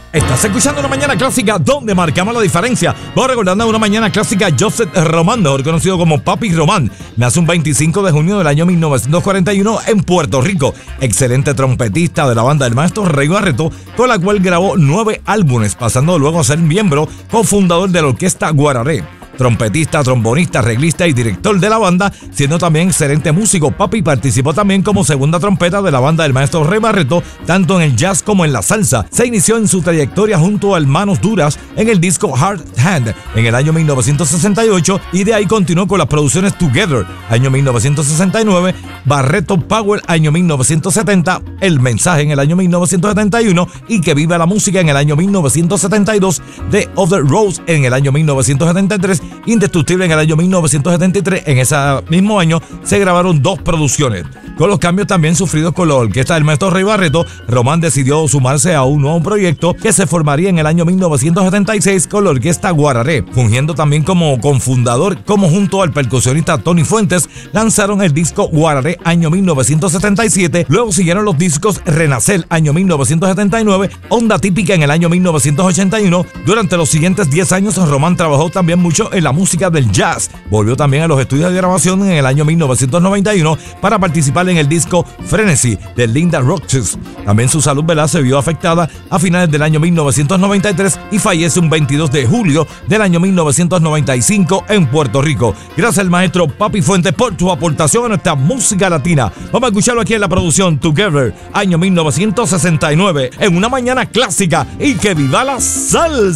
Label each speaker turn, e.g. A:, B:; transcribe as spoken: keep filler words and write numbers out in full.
A: Estás escuchando Una Mañana Clásica donde marcamos la diferencia. Voy recordando Una Mañana Clásica Joseph Román, mejor conocido como Papi Román. Nace un veinticinco de junio del año mil novecientos cuarenta y uno en Puerto Rico. Excelente trompetista de la banda del maestro Rey Barreto, con la cual grabó nueve álbumes, pasando luego a ser miembro cofundador de la orquesta Guararé. Trompetista, trombonista, arreglista y director de la banda, siendo también excelente músico. Papi participó también como segunda trompeta de la banda del maestro Rey Barreto, tanto en el jazz como en la salsa. Se inició en su trayectoria junto a Manos Duras en el disco Hard Hand en el año mil novecientos sesenta y ocho y de ahí continuó con las producciones Together, año mil novecientos sesenta y nueve, Barreto Power, año mil novecientos setenta, El Mensaje en el año mil novecientos setenta y uno y Que Viva la Música en el año mil novecientos setenta y dos, The Other Rose en el año mil novecientos setenta y tres, Indestructible en el año mil novecientos setenta y tres. En ese mismo año se grabaron dos producciones. Con los cambios también sufridos con la orquesta del maestro Rey Barreto, Román decidió sumarse a un nuevo proyecto que se formaría en el año mil novecientos setenta y seis con la orquesta Guararé, fungiendo también como cofundador, como junto al percusionista Tony Fuentes lanzaron el disco Guararé año mil novecientos setenta y siete. Luego siguieron los discos Renacer año mil novecientos setenta y nueve, Onda Típica en el año mil novecientos ochenta y uno. Durante los siguientes diez años Román trabajó también mucho en la música del jazz. Volvió también a los estudios de grabación en el año mil novecientos noventa y uno para participar en el disco Frenesy de Linda Roxas. También su salud veraz se vio afectada a finales del año mil novecientos noventa y tres y fallece un veintidós de julio del año mil novecientos noventa y cinco en Puerto Rico. Gracias al maestro Papi Fuentes por tu aportación a nuestra música latina. Vamos a escucharlo aquí en la producción Together, año mil novecientos sesenta y nueve, en Una Mañana Clásica, y que viva la salsa.